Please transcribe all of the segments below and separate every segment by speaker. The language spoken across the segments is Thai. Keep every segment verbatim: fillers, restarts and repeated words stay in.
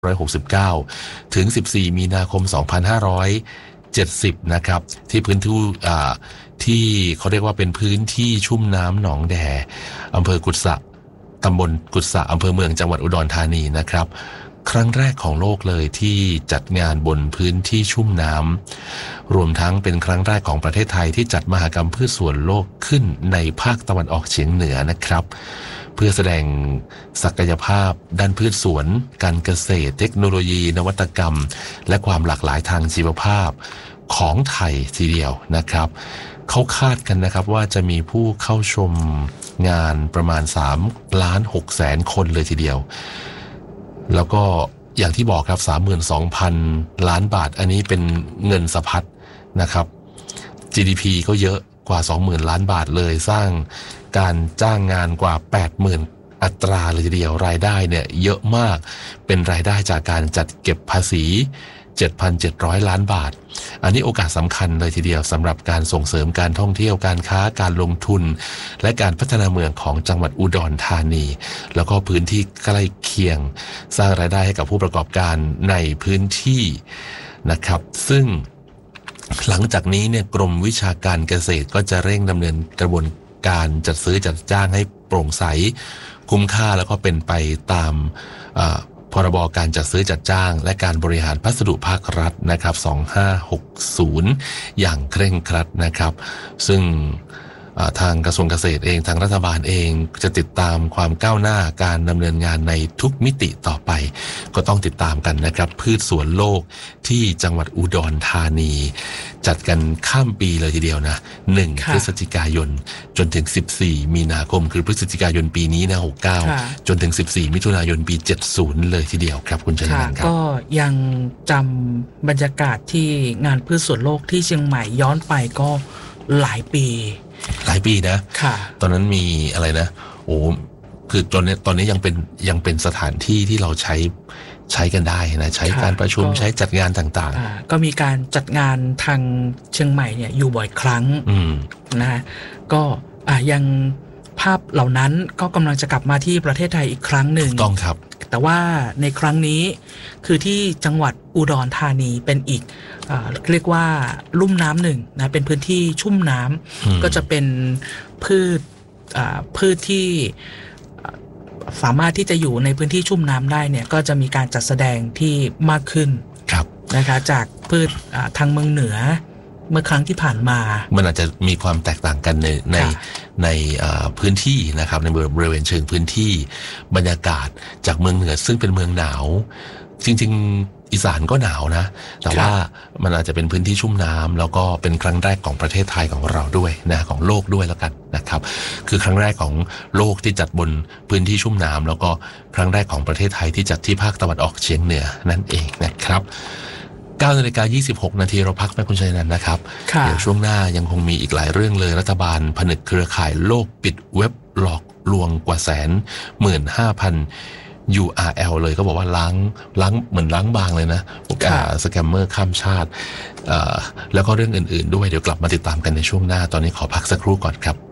Speaker 1: หนึ่งเก้าหกเก้าถึงสิบสี่มีนาคมสองพันห้าร้อยเจ็ดสิบนะครับที่พื้นที่อ่าที่เขาเรียกว่าเป็นพื้นที่ชุ่มน้ำหนองแดอำเภอกุดสะตำบลกุดสะอำเภอเมืองจังหวัดอุดรธานีนะครับครั้งแรกของโลกเลยที่จัดงานบนพื้นที่ชุ่มน้ำรวมทั้งเป็นครั้งแรกของประเทศไทยที่จัดมหกรรมพืชสวนโลกขึ้นในภาคตะวันออกเฉียงเหนือนะครับเพื่อแสดงศักยภาพด้านพืชสวนการเกษตรเทคโนโลยีนวัตกรรมและความหลากหลายทางชีวภาพของไทยทีเดียวนะครับเขาคาดกันนะครับว่าจะมีผู้เข้าชมงานประมาณสามล้านหกแสนคนเลยทีเดียวแล้วก็อย่างที่บอกครับ สามหมื่นสองพัน ล้านบาทอันนี้เป็นเงินสะพัดนะครับ จี ดี พี ก็เยอะกว่า สองหมื่น ล้านบาทเลยสร้างการจ้างงานกว่า แปดหมื่น อัตราเลยทีเดียวรายได้เนี่ยเยอะมากเป็นรายได้จากการจัดเก็บภาษี เจ็ดพันเจ็ดร้อย ล้านบาทอันนี้โอกาสสำคัญเลยทีเดียวสำหรับการส่งเสริมการท่องเที่ยวการค้าการลงทุนและการพัฒนาเมืองของจังหวัดอุดรธานีแล้วก็พื้นที่ใกล้เคียงสร้างรายได้ให้กับผู้ประกอบการในพื้นที่นะครับซึ่งหลังจากนี้เนี่ยกรมวิชาการเกษตรก็จะเร่งดำเนินกระบวนการจัดซื้อจัดจ้างให้โปร่งใสคุ้มค่าแล้วก็เป็นไปตามพรบการจัดซื้อจัดจ้างและการบริหารพัสดุภาครัฐนะครับสองพันห้าร้อยหกสิบอย่างเคร่งครัดนะครับซึ่งทางกระทรวงเกษตรเองทางรัฐบาลเองจะติดตามความก้าวหน้าการดำเนินงานในทุกมิติต่อไปก็ต้องติดตามกันนะครับพืชสวนโลกที่จังหวัดอุดรธานีจัดกันข้ามปีเลยทีเดียวนะหนึ่งพฤศจิกายนจนถึงสิบสี่มีนาคมคือพฤศจิกายนปีนี้นะหกสิบเก้าจนถึงสิบสี่มิถุนายนปีเจ็ดสิบเลยทีเดียวครับคุณชัยนันท์ครับ
Speaker 2: ก็ยังจำบรรยากาศที่งานพืชสวนโลกที่เชียงใหม่ย้อนไปก็หลายปี
Speaker 1: หลายปีนะตอนนั้นมีอะไรนะโอ้คือตอนนี้ตอนนี้ยังเป็นยังเป็นสถานที่ที่เราใช้ใช้กันได้นะใช้การประชุมใช้จัดงานต่าง
Speaker 2: ๆก็มีการจัดงานทางเชียงใหม่เนี่ยอยู่บ่อยครั้งนะฮะก็อ่ะยังภาพเหล่านั้นก็กำลังจะกลับมาที่ประเทศไทยอีกครั้งหนึ่ง
Speaker 1: ต้องครับ
Speaker 2: แต่ว่าในครั้งนี้คือที่จังหวัดอุดรธานีเป็นอีกเรียกว่าลุ่มน้ำหนึ่งนะเป็นพื้นที่ชุ่มน้ำก็จะเป็นพืชพืชที่สามารถที่จะอยู่ในพื้นที่ชุ่มน้ำได้เนี่ยก็จะมีการจัดแสดงที่มากขึ้นนะคะจากพืชทางเมืองเหนือเมื่อครั้งที่ผ่านมา
Speaker 1: มันอาจจะมีความแตกต่างกันในในในพื้นที่นะครับในบริเวณเชิงพื้นที่บรรยากาศจากเมืองเหนือซึ่งเป็นเมืองหนาวจริงๆอีสานก็หนาวนะแต่ว่ามันอาจจะเป็นพื้นที่ชุ่มน้ำแล้วก็เป็นครั้งแรกของประเทศไทยของเราด้วยนะของโลกด้วยแล้วกันนะครับคือครั้งแรกของโลกที่จัดบนพื้นที่ชุ่มน้ำแล้วก็ครั้งแรกของประเทศไทยที่จัดที่ภาคตะวันออกเฉียงเหนือนั่นเองนะครับเก้านาฬิกายี่สิบหกนาทีเราพักไปคุณชัยนันท์นะครับเดี๋ยวช่วงหน้ายังคงมีอีกหลายเรื่องเลยรัฐบาลผนึกเครือข่ายโลกปิดเว็บหลอกลวงกว่าแสนหมื่นห้าพัน ยู อาร์ แอล เลยก็บอกว่าล้างล้างเหมือนล้างบางเลยนะสแกมเมอร์ข้ามชาติแล้วก็เรื่องอื่นๆด้วยเดี๋ยวกลับมาติดตามกันในช่วงหน้าตอนนี้ขอพักสักครู่ก่อนครับ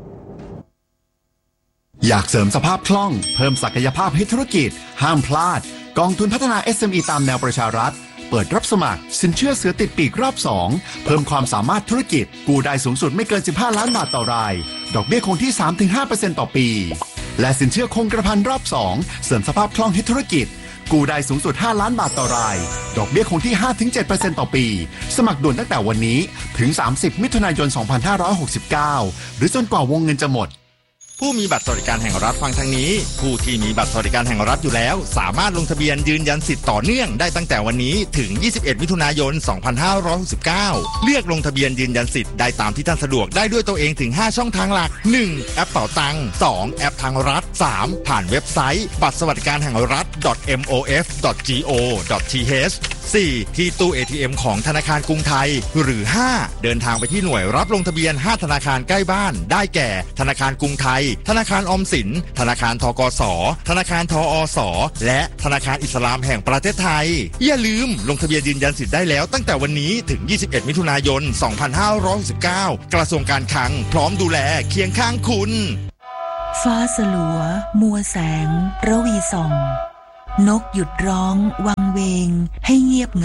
Speaker 3: อยากเสริมสภาพคล่องเพิ่มศักยภาพให้ธุรกิจห้ามพลาดกองทุนพัฒนา เอส เอ็ม อี ตามแนวประชารัฐเปิดรับสมัครสินเชื่อเสือติดปีกรอบสองเพิ่มความสามารถธุรกิจกู้ได้สูงสุดไม่เกินสิบห้าล้านบาทต่อรายดอกเบี้ยคงที่ สามถึงห้าเปอร์เซ็นต์ ต่อปีและสินเชื่อคงกระพันรอบสองเสริมสภาพคล่องให้ธุรกิจกู้ได้สูงสุดห้าล้านบาทต่อรายดอกเบี้ยคงที่ ห้าถึงเจ็ดเปอร์เซ็นต์ ต่อปีสมัครด่วนตั้งแต่วันนี้ถึงสามสิบมิถุนายนสองพันห้าร้อยหกสิบเก้าหรือจนกว่าวงเงินจะหมดผู้มีบัตรสวัสดิการแห่งรัฐฟังทางนี้ผู้ที่มีบัตรสวัสดิการแห่งรัฐอยู่แล้วสามารถลงทะเบียนยืนยันสิทธิ์ต่อเนื่องได้ตั้งแต่วันนี้ถึงยี่สิบเอ็ดมิถุนายนสองพันห้าร้อยหกสิบเก้าเลือกลงทะเบียนยืนยันสิทธิ์ได้ตามที่ท่านสะดวกได้ด้วยตัวเองถึงห้าช่องทางหลัก หนึ่ง แอปเป๋าตังค์ สอง แอปทางรัฐ สาม ผ่านเว็บไซต์บัตรสวัสดิการแห่งรัฐ เอ็ม โอ เอฟ ดอท จี โอ ดอท ที เอช สี่ ที่ตู้ เอ ที เอ็ม ของธนาคารกรุงไทยหรือห้าเดินทางไปที่หน่วยรับลงทะเบียนห้าธนาคารใกล้บ้านได้แก่ธนาคารกรุงไทยธนาคารออมสินธนาคารธกส.ธนาคารทอส.และธนาคารอิสลามแห่งประเทศไทยอย่าลืมลงทะเบียนยืนยันสิทธิ์ได้แล้วตั้งแต่วันนี้ถึงยี่สิบเอ็ดมิถุนายนสองพันห้าร้อยหกสิบเก้ากระทรวงการคลังพร้อมดูแลเคียงข้างคุณ
Speaker 4: ฟ้าสลัวมัวแสงระวีส่องนกหยุดร้องวังเวงให้เงียบเหงา